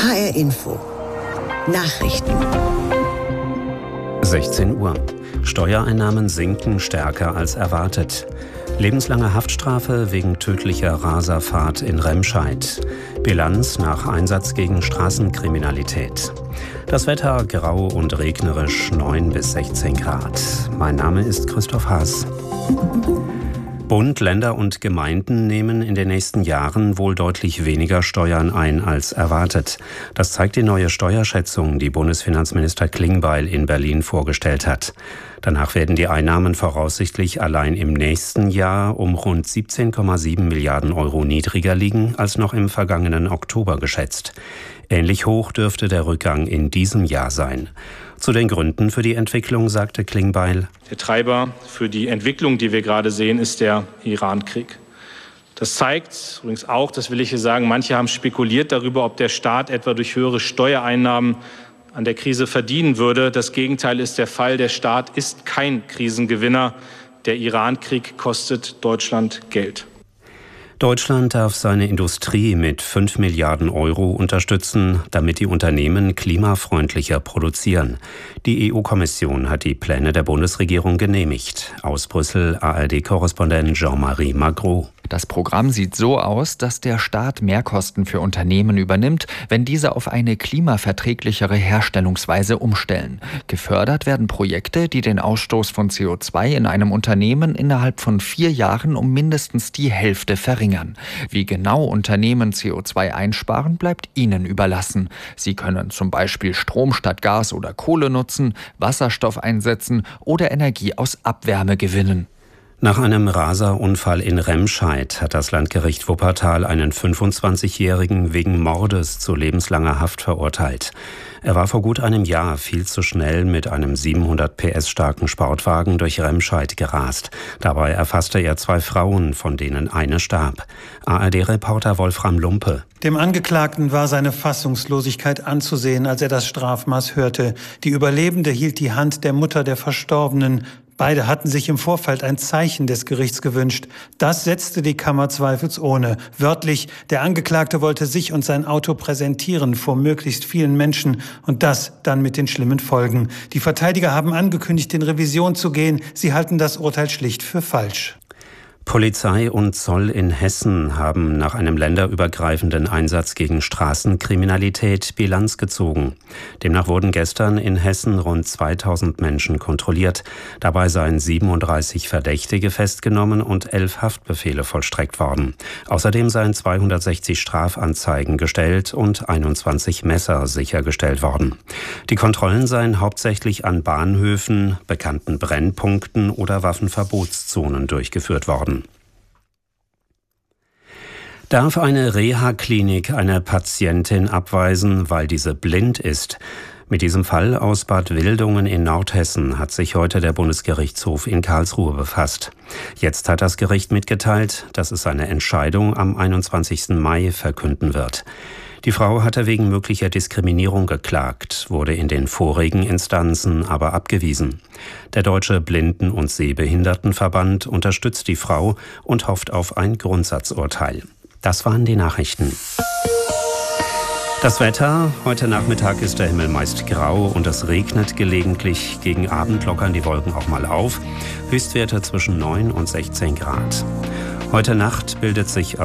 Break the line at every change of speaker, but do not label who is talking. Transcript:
HR Info. Nachrichten.
16 Uhr. Steuereinnahmen sinken stärker als erwartet. Lebenslange Haftstrafe wegen tödlicher Raserfahrt in Remscheid. Bilanz nach Einsatz gegen Straßenkriminalität. Das Wetter grau und regnerisch, 9 bis 16 Grad. Mein Name ist Christoph Haas. Bund, Länder und Gemeinden nehmen in den nächsten Jahren wohl deutlich weniger Steuern ein als erwartet. Das zeigt die neue Steuerschätzung, die Bundesfinanzminister Klingbeil in Berlin vorgestellt hat. Danach werden die Einnahmen voraussichtlich allein im nächsten Jahr um rund 17,7 Milliarden Euro niedriger liegen als noch im vergangenen Oktober geschätzt. Ähnlich hoch dürfte der Rückgang in diesem Jahr sein. Zu den Gründen für die Entwicklung sagte Klingbeil:
Der Treiber für die Entwicklung, die wir gerade sehen, ist der Iran-Krieg. Das zeigt übrigens auch, das will ich hier sagen, manche haben spekuliert darüber, ob der Staat etwa durch höhere Steuereinnahmen an der Krise verdienen würde. Das Gegenteil ist der Fall. Der Staat ist kein Krisengewinner. Der Iran-Krieg kostet Deutschland Geld.
Deutschland darf seine Industrie mit 5 Milliarden Euro unterstützen, damit die Unternehmen klimafreundlicher produzieren. Die EU-Kommission hat die Pläne der Bundesregierung genehmigt. Aus Brüssel ARD-Korrespondent Jean-Marie Magro.
Das Programm sieht so aus, dass der Staat Mehrkosten für Unternehmen übernimmt, wenn diese auf eine klimaverträglichere Herstellungsweise umstellen. Gefördert werden Projekte, die den Ausstoß von CO2 in einem Unternehmen innerhalb von 4 Jahren um mindestens die Hälfte verringern. Wie genau Unternehmen CO2 einsparen, bleibt ihnen überlassen. Sie können zum Beispiel Strom statt Gas oder Kohle nutzen, Wasserstoff einsetzen oder Energie aus Abwärme gewinnen.
Nach einem Raserunfall in Remscheid hat das Landgericht Wuppertal einen 25-Jährigen wegen Mordes zu lebenslanger Haft verurteilt. Er war vor gut einem Jahr viel zu schnell mit einem 700 PS starken Sportwagen durch Remscheid gerast. Dabei erfasste er 2 Frauen, von denen eine starb. ARD-Reporter Wolfram Lumpe.
Dem Angeklagten war seine Fassungslosigkeit anzusehen, als er das Strafmaß hörte. Die Überlebende hielt die Hand der Mutter der Verstorbenen. Beide hatten sich im Vorfeld ein Zeichen des Gerichts gewünscht. Das setzte die Kammer zweifelsohne. Wörtlich, der Angeklagte wollte sich und sein Auto präsentieren vor möglichst vielen Menschen und das dann mit den schlimmen Folgen. Die Verteidiger haben angekündigt, in Revision zu gehen. Sie halten das Urteil schlicht für falsch.
Polizei und Zoll in Hessen haben nach einem länderübergreifenden Einsatz gegen Straßenkriminalität Bilanz gezogen. Demnach wurden gestern in Hessen rund 2000 Menschen kontrolliert. Dabei seien 37 Verdächtige festgenommen und 11 Haftbefehle vollstreckt worden. Außerdem seien 260 Strafanzeigen gestellt und 21 Messer sichergestellt worden. Die Kontrollen seien hauptsächlich an Bahnhöfen, bekannten Brennpunkten oder Waffenverbotszonen durchgeführt worden. Darf eine Reha-Klinik eine Patientin abweisen, weil diese blind ist? Mit diesem Fall aus Bad Wildungen in Nordhessen hat sich heute der Bundesgerichtshof in Karlsruhe befasst. Jetzt hat das Gericht mitgeteilt, dass es seine Entscheidung am 21. Mai verkünden wird. Die Frau hatte wegen möglicher Diskriminierung geklagt, wurde in den vorigen Instanzen aber abgewiesen. Der Deutsche Blinden- und Sehbehindertenverband unterstützt die Frau und hofft auf ein Grundsatzurteil. Das waren die Nachrichten. Das Wetter: Heute Nachmittag ist der Himmel meist grau und es regnet gelegentlich. Gegen Abend lockern die Wolken auch mal auf. Höchstwerte zwischen 9 und 16 Grad. Heute Nacht bildet sich